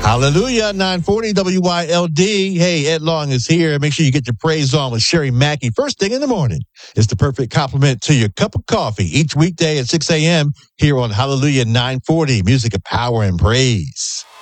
Hallelujah, 940 WYLD. Hey, Ed Long is here. Make sure you get your praise on with Sherry Mackey first thing in the morning. It's the perfect compliment to your cup of coffee each weekday at 6 a.m. here on Hallelujah 940, music of power and praise.